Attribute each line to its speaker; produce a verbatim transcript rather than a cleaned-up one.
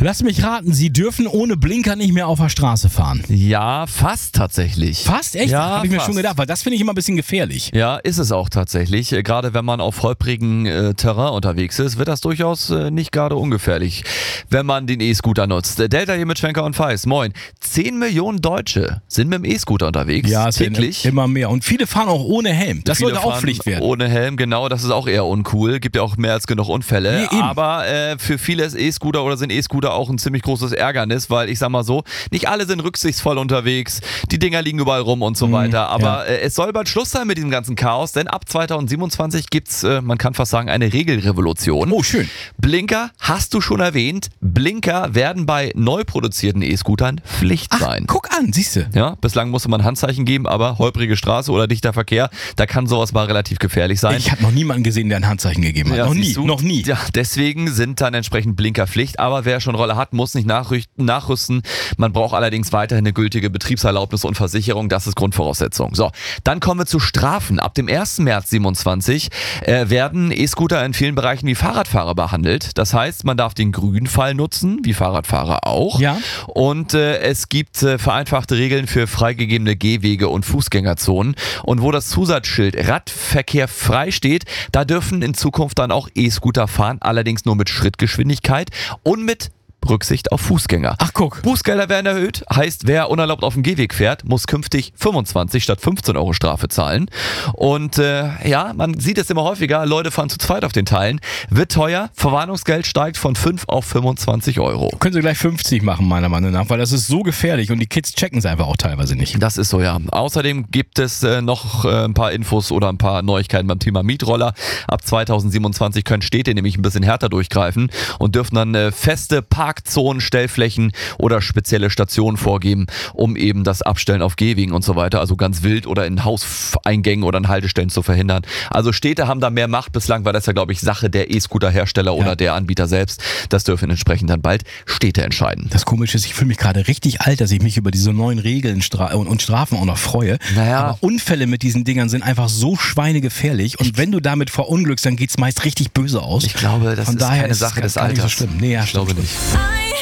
Speaker 1: Lass mich raten, Sie dürfen ohne Blinker nicht mehr auf der Straße fahren.
Speaker 2: Ja, fast tatsächlich.
Speaker 1: Fast? Echt?
Speaker 2: Ja,
Speaker 1: Habe ich mir
Speaker 2: fast.
Speaker 1: schon gedacht, weil das finde ich immer ein bisschen gefährlich.
Speaker 2: Ja, ist es auch tatsächlich. Äh, Gerade wenn man auf holprigem äh, Terrain unterwegs ist, wird das durchaus äh, nicht gerade ungefährlich, wenn man den E-Scooter nutzt. Äh, Delta hier mit Schwenker und Feist. Moin. zehn Millionen Deutsche sind mit dem E-Scooter unterwegs.
Speaker 1: Ja, es werden
Speaker 2: täglich.
Speaker 1: immer mehr. Und viele fahren auch ohne Helm. Das
Speaker 2: Viele
Speaker 1: sollte auch
Speaker 2: fahren
Speaker 1: Pflicht werden.
Speaker 2: Ohne Helm, genau, das ist auch eher uncool. Gibt ja auch mehr als genug Unfälle.
Speaker 1: Nee, eben.
Speaker 2: Aber äh, für viele ist E-Scooter oder sind E-Scooter auch ein ziemlich großes Ärgernis, weil ich sag mal so, nicht alle sind rücksichtsvoll unterwegs, die Dinger liegen überall rum und so
Speaker 1: Mhm,
Speaker 2: weiter. Aber
Speaker 1: ja.
Speaker 2: äh, es soll bald Schluss sein mit diesem ganzen Chaos, denn ab zweitausendsiebenundzwanzig gibt's, äh, man kann fast sagen, eine Regelrevolution.
Speaker 1: Oh, schön.
Speaker 2: Blinker, hast du schon erwähnt, Blinker werden bei neu produzierten E-Scootern Pflicht
Speaker 1: Ach,
Speaker 2: sein.
Speaker 1: guck an, siehst du.
Speaker 2: Ja, bislang musste man Handzeichen geben, aber holprige Straße oder dichter Verkehr, da kann sowas mal relativ gefährlich sein.
Speaker 1: Ich habe noch niemanden gesehen, der ein Handzeichen gegeben hat.
Speaker 2: Ja,
Speaker 1: noch nie,
Speaker 2: siehst du?
Speaker 1: noch nie.
Speaker 2: Ja, deswegen sind dann entsprechend Blinkerpflicht, aber wer schon Roller hat, muss nicht nachrüsten, nachrüsten. Man braucht allerdings weiterhin eine gültige Betriebserlaubnis und Versicherung, das ist Grundvoraussetzung. So, dann kommen wir zu Strafen. Ab dem ersten März siebenundzwanzig äh, werden E-Scooter in vielen Bereichen wie Fahrradfahrer behandelt. Das heißt, man darf den Grünpfeil nutzen, wie Fahrradfahrer auch.
Speaker 1: Ja.
Speaker 2: Und äh, es gibt äh, vereinfachte Regeln für freigegebene Gehwege und Fußgängerzonen. Und wo das Zusatzschild Radverkehr frei steht, da dürfen in Zukunft dann auch E-Scooter fahren, allerdings nur mit Schrittgeschwindigkeit und mit Rücksicht auf Fußgänger.
Speaker 1: Ach, guck.
Speaker 2: Bußgelder werden erhöht, heißt, wer unerlaubt auf dem Gehweg fährt, muss künftig fünfundzwanzig statt fünfzehn Euro Strafe zahlen. Und äh, ja, man sieht es immer häufiger, Leute fahren zu zweit auf den Teilen. Wird teuer, Verwarnungsgeld steigt von fünf auf fünfundzwanzig Euro.
Speaker 1: Können Sie gleich fünfzig machen, meiner Meinung nach, weil das ist so gefährlich und die Kids checken es einfach auch teilweise nicht.
Speaker 2: Das ist so, ja. Außerdem gibt es äh, noch äh, ein paar Infos oder ein paar Neuigkeiten beim Thema Mietroller. Ab zweitausendsiebenundzwanzig können Städte nämlich ein bisschen härter durchgreifen und dürfen dann äh, feste Parkzonen, Stellflächen oder spezielle Stationen vorgeben, um eben das Abstellen auf Gehwegen und so weiter, also ganz wild oder in Hauseingängen oder in Haltestellen zu verhindern. Also Städte haben da mehr Macht. Bislang war das ja, glaube ich, Sache der E-Scooter-Hersteller
Speaker 1: Ja.
Speaker 2: oder der Anbieter selbst. Das dürfen entsprechend dann bald Städte entscheiden.
Speaker 1: Das Komische ist, ich fühle mich gerade richtig alt, dass ich mich über diese neuen Regeln Stra- und, und Strafen auch noch freue.
Speaker 2: Naja.
Speaker 1: Aber Unfälle mit diesen Dingern sind einfach so schweinegefährlich und wenn du damit verunglückst, dann geht's meist richtig böse aus.
Speaker 2: Ich glaube, das
Speaker 1: Von
Speaker 2: ist
Speaker 1: daher
Speaker 2: keine
Speaker 1: ist
Speaker 2: Sache
Speaker 1: es
Speaker 2: des
Speaker 1: gar nicht so
Speaker 2: Alters.
Speaker 1: schlimm. Nee, ja,
Speaker 2: Ich glaube
Speaker 1: stimmt,
Speaker 2: nicht.
Speaker 1: stimmt.